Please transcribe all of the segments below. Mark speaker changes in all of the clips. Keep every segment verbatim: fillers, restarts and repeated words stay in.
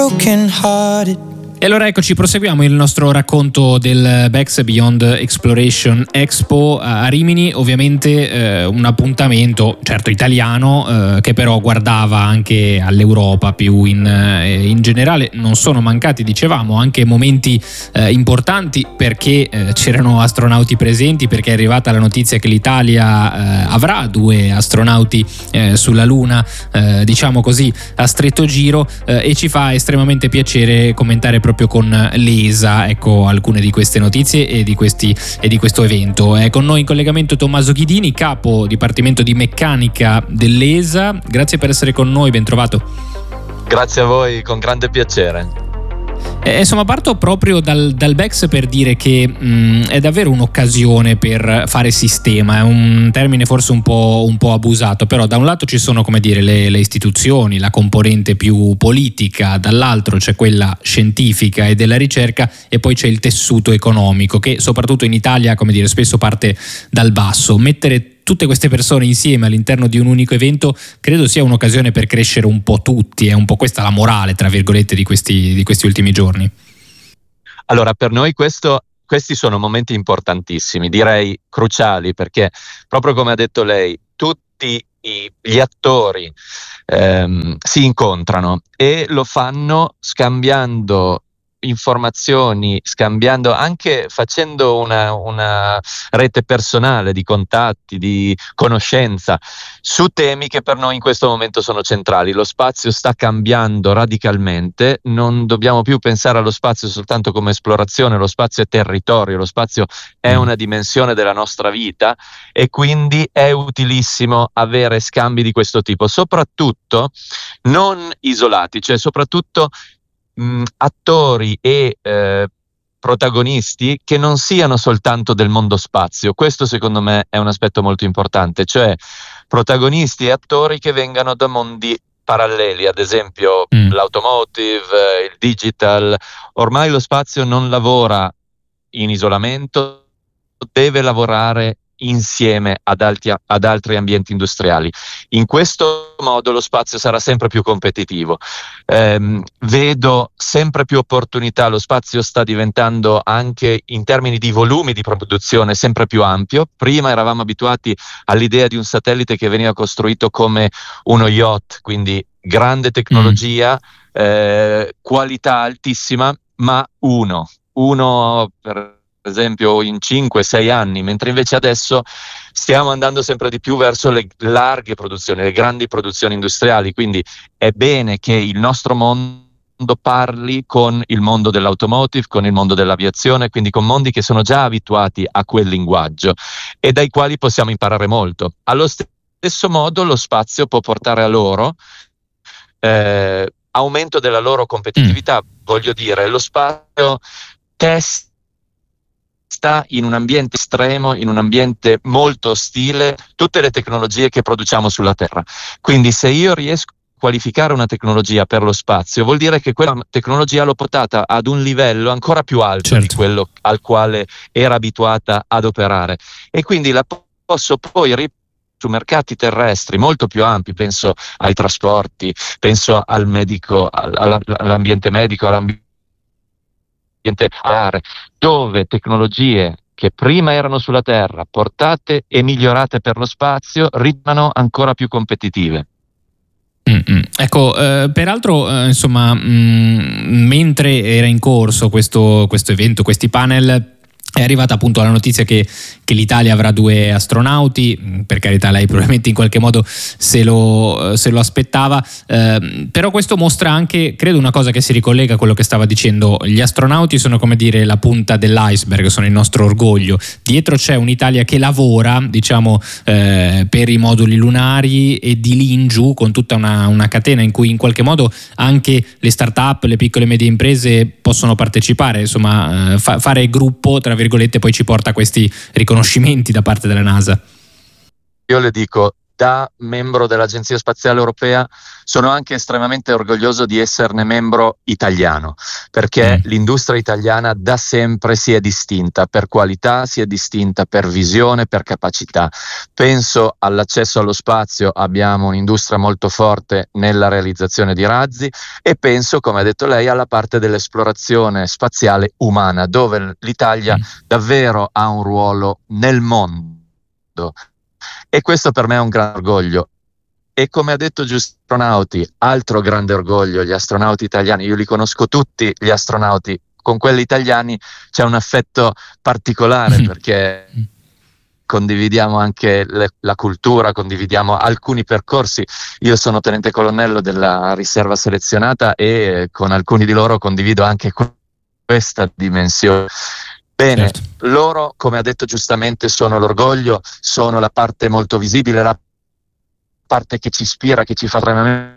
Speaker 1: broken hearted.
Speaker 2: E allora eccoci, proseguiamo il nostro racconto del BEX Beyond Exploration Expo a Rimini. Ovviamente eh, un appuntamento certo italiano eh, che però guardava anche all'Europa più in, eh, in generale. Non sono mancati, dicevamo, anche momenti eh, importanti perché eh, c'erano astronauti presenti, perché è arrivata la notizia che l'Italia eh, avrà due astronauti eh, sulla Luna, eh, diciamo così, a stretto giro, eh, e ci fa estremamente piacere commentare proprio con l'E S A, ecco, alcune di queste notizie e di questi e di questo evento. È con noi in collegamento Tommaso Ghidini, capo dipartimento di meccanica dell'E S A. Grazie per essere con noi, ben trovato.
Speaker 3: Grazie a voi, con grande piacere.
Speaker 2: Eh, insomma, parto proprio dal, dal BEX per dire che mh, è davvero un'occasione per fare sistema. È un termine forse un po', un po' abusato, però da un lato ci sono, come dire, le, le istituzioni, la componente più politica, dall'altro c'è quella scientifica e della ricerca, e poi c'è il tessuto economico che soprattutto in Italia, come dire, spesso parte dal basso. Mettere tutte queste persone insieme all'interno di un unico evento credo sia un'occasione per crescere un po' tutti. È un po' questa la morale, tra virgolette, di questi, di questi ultimi giorni.
Speaker 3: Allora, per noi questo, questi sono momenti importantissimi, direi cruciali, perché proprio come ha detto lei, tutti i, gli attori ehm, si incontrano e lo fanno scambiando informazioni, scambiando, anche facendo una, una rete personale di contatti, di conoscenza su temi che per noi in questo momento sono centrali. Lo spazio sta cambiando radicalmente, non dobbiamo più pensare allo spazio soltanto come esplorazione, lo spazio è territorio, lo spazio è una dimensione della nostra vita e quindi è utilissimo avere scambi di questo tipo, soprattutto non isolati, cioè soprattutto Mh, attori e eh, protagonisti che non siano soltanto del mondo spazio. Questo secondo me è un aspetto molto importante, cioè protagonisti e attori che vengano da mondi paralleli, ad esempio mm. l'automotive, eh, il digital. Ormai lo spazio non lavora in isolamento, deve lavorare insieme ad altri, ad altri ambienti industriali. In questo modo lo spazio sarà sempre più competitivo. Ehm, vedo sempre più opportunità, lo spazio sta diventando anche in termini di volumi di produzione sempre più ampio. Prima eravamo abituati all'idea di un satellite che veniva costruito come uno yacht, quindi grande tecnologia, mm. eh, qualità altissima, ma uno, uno per per esempio in cinque sei anni, mentre invece adesso stiamo andando sempre di più verso le larghe produzioni, le grandi produzioni industriali, quindi è bene che il nostro mondo parli con il mondo dell'automotive, con il mondo dell'aviazione, quindi con mondi che sono già abituati a quel linguaggio e dai quali possiamo imparare molto. Allo stesso modo lo spazio può portare a loro eh, aumento della loro competitività, mm. voglio dire, lo spazio testa sta in un ambiente estremo, in un ambiente molto ostile, tutte le tecnologie che produciamo sulla Terra. Quindi se io riesco a qualificare una tecnologia per lo spazio, vuol dire che quella tecnologia l'ho portata ad un livello ancora più alto certo. di quello al quale era abituata ad operare. E quindi la posso poi ripetere su mercati terrestri molto più ampi, penso ai trasporti, penso al medico, all'ambiente medico, all'ambiente dove tecnologie che prima erano sulla Terra, portate e migliorate per lo spazio, rimangono ancora più competitive.
Speaker 2: Mm-hmm. Ecco, eh, peraltro, eh, insomma, mh, mentre era in corso questo, questo evento, questi panel, è arrivata appunto la notizia che, che l'Italia avrà due astronauti. Per carità, lei probabilmente in qualche modo se lo, se lo aspettava, eh, però questo mostra anche, credo, una cosa che si ricollega a quello che stava dicendo. Gli astronauti sono, come dire, la punta dell'iceberg, sono il nostro orgoglio. Dietro c'è un'Italia che lavora, diciamo, eh, per i moduli lunari e di lì in giù con tutta una, una catena in cui in qualche modo anche le start-up, le piccole e medie imprese possono partecipare. Insomma, eh, fa, fare gruppo, tra virgolette, poi ci porta a questi riconoscimenti da parte della NASA.
Speaker 3: Io le dico, da membro dell'Agenzia Spaziale Europea sono anche estremamente orgoglioso di esserne membro italiano, perché mm. l'industria italiana da sempre si è distinta per qualità, si è distinta per visione, per capacità. Penso all'accesso allo spazio, abbiamo un'industria molto forte nella realizzazione di razzi, e penso, come ha detto lei, alla parte dell'esplorazione spaziale umana, dove l'Italia mm. davvero ha un ruolo nel mondo. E questo per me è un gran orgoglio. E come ha detto giusto astronauti, altro grande orgoglio, gli astronauti italiani, io li conosco tutti gli astronauti, con quelli italiani c'è un affetto particolare mm. perché condividiamo anche le, la cultura, condividiamo alcuni percorsi. Io sono tenente colonnello della riserva selezionata e con alcuni di loro condivido anche questa dimensione. Bene, certo. Loro, come ha detto giustamente, sono l'orgoglio, sono la parte molto visibile, la parte che ci ispira, che ci fa estremamente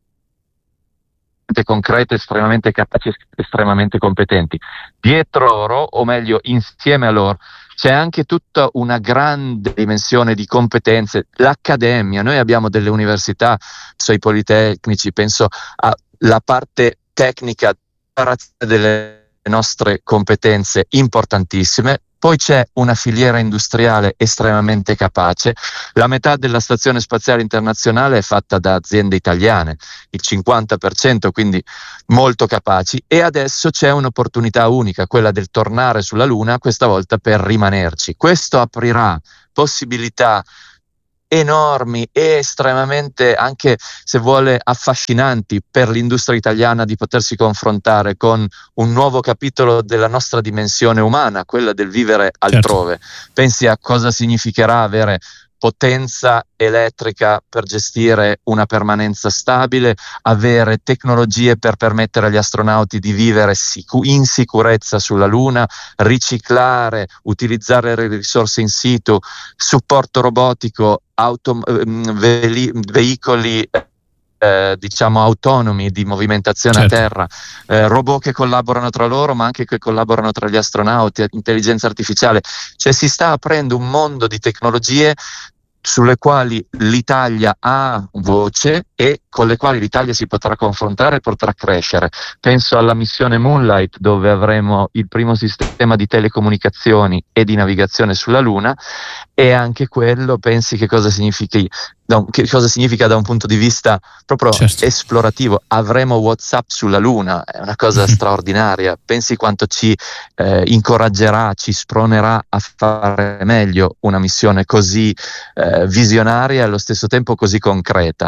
Speaker 3: concrete, estremamente capaci, estremamente competenti. Dietro loro, o meglio insieme a loro, c'è anche tutta una grande dimensione di competenze, l'accademia. Noi abbiamo delle università, penso ai politecnici, penso alla parte tecnica delle nostre competenze importantissime. Poi c'è una filiera industriale estremamente capace. La metà della Stazione Spaziale Internazionale è fatta da aziende italiane, il cinquanta per cento, quindi molto capaci, e adesso c'è un'opportunità unica, quella del tornare sulla Luna, questa volta per rimanerci. Questo aprirà possibilità enormi e estremamente, anche se vuole, affascinanti per l'industria italiana di potersi confrontare con un nuovo capitolo della nostra dimensione umana, quella del vivere altrove. Certo. Pensi a cosa significherà avere potenza elettrica per gestire una permanenza stabile, avere tecnologie per permettere agli astronauti di vivere sicu- in sicurezza sulla Luna, riciclare, utilizzare le risorse in situ, supporto robotico, auto, ve- veicoli eh, diciamo autonomi di movimentazione certo. a terra, eh, robot che collaborano tra loro ma anche che collaborano tra gli astronauti, intelligenza artificiale. Cioè si sta aprendo un mondo di tecnologie sulle quali l'Italia ha voce e con le quali l'Italia si potrà confrontare e potrà crescere. Penso alla missione Moonlight, dove avremo il primo sistema di telecomunicazioni e di navigazione sulla Luna, e anche quello, pensi che cosa significhi, da un, che cosa significa da un punto di vista proprio certo. esplorativo. Avremo WhatsApp sulla Luna, è una cosa straordinaria. Pensi quanto ci eh, incoraggerà, ci spronerà a fare meglio una missione così eh, visionaria e allo stesso tempo così concreta.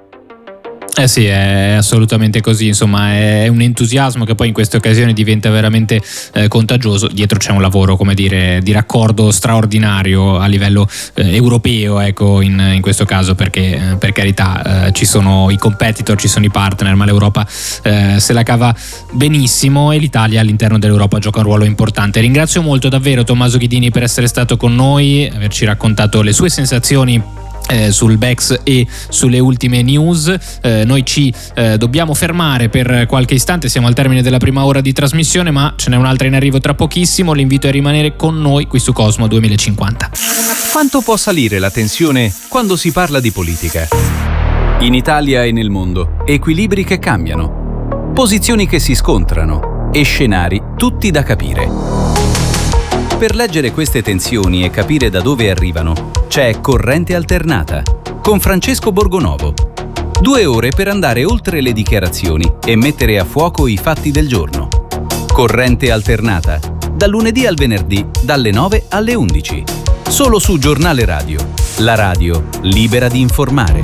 Speaker 2: Eh sì, è assolutamente così, insomma è un entusiasmo che poi in queste occasioni diventa veramente eh, contagioso. Dietro c'è un lavoro, come dire, di raccordo straordinario a livello eh, europeo, ecco, in, in questo caso, perché eh, per carità eh, ci sono i competitor, ci sono i partner, ma l'Europa eh, se la cava benissimo e l'Italia all'interno dell'Europa gioca un ruolo importante. Ringrazio molto davvero Tommaso Ghidini per essere stato con noi, averci raccontato le sue sensazioni Eh, sul BECS e sulle ultime news. Eh, noi ci eh, dobbiamo fermare per qualche istante, siamo al termine della prima ora di trasmissione, ma ce n'è un'altra in arrivo tra pochissimo. L'invito è a rimanere con noi qui su Cosmo duemilacinquanta.
Speaker 1: Quanto può salire la tensione quando si parla di politica? In Italia e nel mondo, equilibri che cambiano, posizioni che si scontrano e scenari tutti da capire. Per leggere queste tensioni e capire da dove arrivano, c'è Corrente Alternata con Francesco Borgonovo. Due ore per andare oltre le dichiarazioni e mettere a fuoco i fatti del giorno. Corrente Alternata, dal lunedì al venerdì, dalle nove alle undici. Solo su Giornale Radio, la radio libera di informare.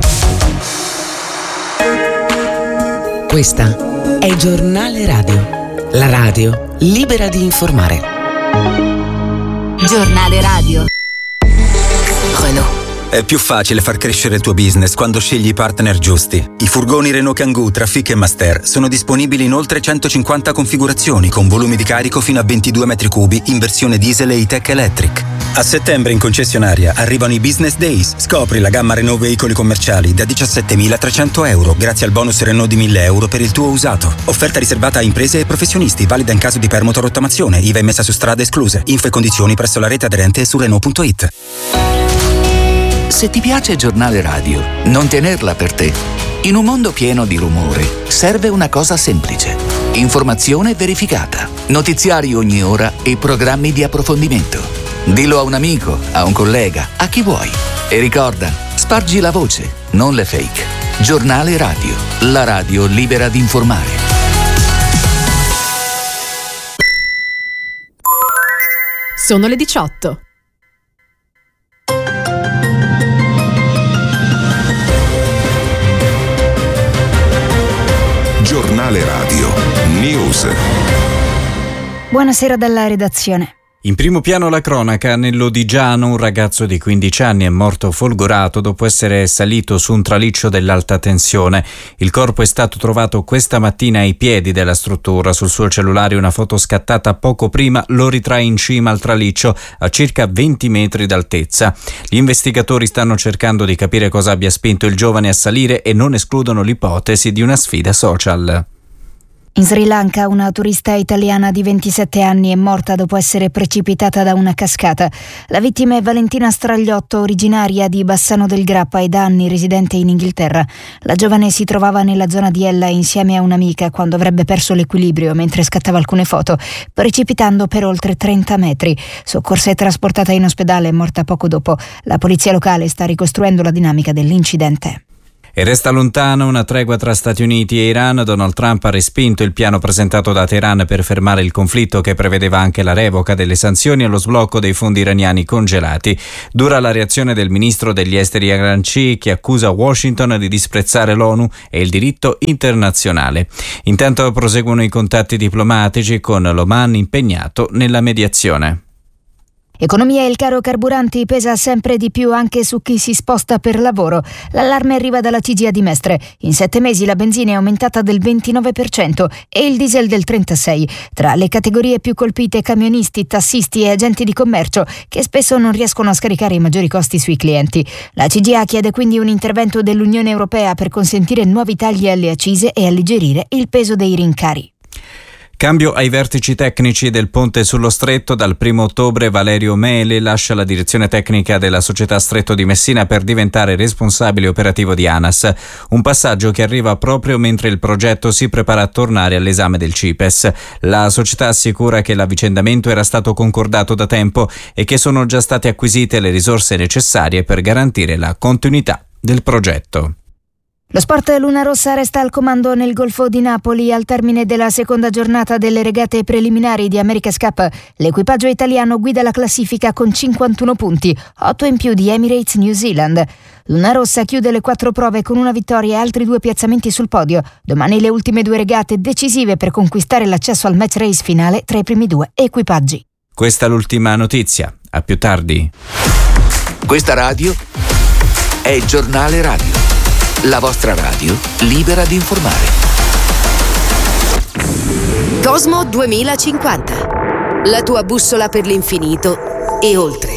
Speaker 4: Questa è Giornale Radio, la radio libera di informare.
Speaker 5: Giornale Radio. Renault.
Speaker 6: È più facile far crescere il tuo business quando scegli i partner giusti. I furgoni Renault Kangoo, Trafic e Master sono disponibili in oltre centocinquanta configurazioni con volumi di carico fino a ventidue metri cubi in versione diesel e E-Tech Electric. A settembre in concessionaria arrivano i Business Days. Scopri la gamma Renault veicoli commerciali da diciassettemilatrecento euro grazie al bonus Renault di mille euro per il tuo usato. Offerta riservata a imprese e professionisti, valida in caso di permuta o rottamazione, I V A messa su strada escluse. Info e condizioni presso la rete aderente e su Renault punto it.
Speaker 7: Se ti piace Giornale Radio, non tenerla per te. In un mondo pieno di rumore, serve una cosa semplice. Informazione verificata, notiziari ogni ora e programmi di approfondimento. Dillo a un amico, a un collega, a chi vuoi. E ricorda, spargi la voce, non le fake. Giornale Radio, la radio libera di informare.
Speaker 8: Sono le diciotto.
Speaker 9: Giornale Radio News.
Speaker 10: Buonasera dalla redazione.
Speaker 11: In primo piano la cronaca. Nell'Odigiano un ragazzo di quindici anni è morto folgorato dopo essere salito su un traliccio dell'alta tensione. Il corpo è stato trovato questa mattina ai piedi della struttura. Sul suo cellulare una foto scattata poco prima lo ritrae in cima al traliccio a circa venti metri d'altezza. Gli investigatori stanno cercando di capire cosa abbia spinto il giovane a salire e non escludono l'ipotesi di una sfida social.
Speaker 10: In Sri Lanka una turista italiana di ventisette anni è morta dopo essere precipitata da una cascata. La vittima è Valentina Stragliotto, originaria di Bassano del Grappa e da anni residente in Inghilterra. La giovane si trovava nella zona di Ella insieme a un'amica quando avrebbe perso l'equilibrio mentre scattava alcune foto, precipitando per oltre trenta metri. Soccorsa e trasportata in ospedale, è morta poco dopo. La polizia locale sta ricostruendo la dinamica dell'incidente.
Speaker 11: E resta lontana una tregua tra Stati Uniti e Iran. Donald Trump ha respinto il piano presentato da Teheran per fermare il conflitto, che prevedeva anche la revoca delle sanzioni e lo sblocco dei fondi iraniani congelati. Dura la reazione del ministro degli esteri Ghanci, che accusa Washington di disprezzare l'ONU e il diritto internazionale. Intanto proseguono i contatti diplomatici con l'Oman impegnato nella mediazione.
Speaker 10: Economia e il caro carburanti pesa sempre di più anche su chi si sposta per lavoro. L'allarme arriva dalla C G I A di Mestre. In sette mesi la benzina è aumentata del ventinove per cento e il diesel del trentasei per cento. Tra le categorie più colpite camionisti, tassisti e agenti di commercio, che spesso non riescono a scaricare i maggiori costi sui clienti. La C G I A chiede quindi un intervento dell'Unione Europea per consentire nuovi tagli alle accise e alleggerire il peso dei rincari.
Speaker 11: Cambio ai vertici tecnici del ponte sullo Stretto. Dal primo ottobre Valerio Mele lascia la direzione tecnica della società Stretto di Messina per diventare responsabile operativo di ANAS. Un passaggio che arriva proprio mentre il progetto si prepara a tornare all'esame del C I P E S. La società assicura che l'avvicendamento era stato concordato da tempo e che sono già state acquisite le risorse necessarie per garantire la continuità del progetto.
Speaker 10: Lo sport Luna Rossa resta al comando nel Golfo di Napoli al termine della seconda giornata delle regate preliminari di America's Cup. L'equipaggio italiano guida la classifica con cinquantuno punti, otto in più di Emirates New Zealand. Luna Rossa chiude le quattro prove con una vittoria e altri due piazzamenti sul podio. Domani le ultime due regate decisive per conquistare l'accesso al match race finale tra i primi due equipaggi.
Speaker 11: Questa è l'ultima notizia. A più tardi.
Speaker 7: Questa radio è Giornale Radio. La vostra radio libera di informare.
Speaker 5: Cosmo duemilacinquanta. La tua bussola per l'infinito e oltre.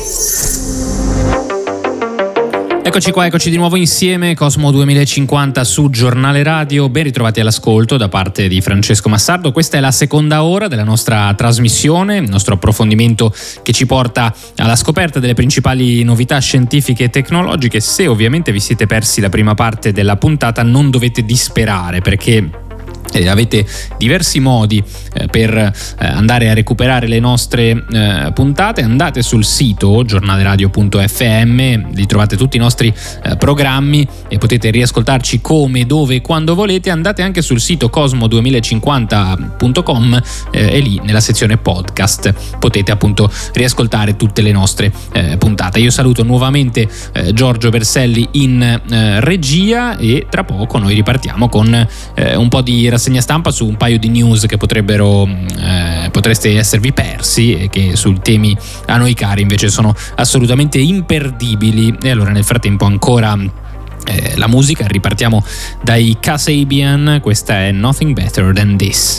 Speaker 2: Eccoci qua, eccoci di nuovo insieme, Cosmo duemilacinquanta su Giornale Radio. Ben ritrovati all'ascolto da parte di Francesco Massardo. Questa è la seconda ora della nostra trasmissione, il nostro approfondimento che ci porta alla scoperta delle principali novità scientifiche e tecnologiche. Se ovviamente vi siete persi la prima parte della puntata, non dovete disperare, perché Eh, avete diversi modi eh, per eh, andare a recuperare le nostre eh, puntate. Andate sul sito giornaleradio punto effe emme, lì trovate tutti i nostri eh, programmi e potete riascoltarci come, dove e quando volete. Andate anche sul sito cosmo duemilacinquanta punto com eh, e lì nella sezione podcast potete appunto riascoltare tutte le nostre eh, puntate. Io saluto nuovamente eh, Giorgio Berselli in eh, regia e tra poco noi ripartiamo con eh, un po' di rassegna stampa su un paio di news che potrebbero eh, potreste esservi persi e che sui temi a noi cari invece sono assolutamente imperdibili. E allora nel frattempo ancora eh, la musica, ripartiamo dai Kasabian, questa è Nothing Better Than This.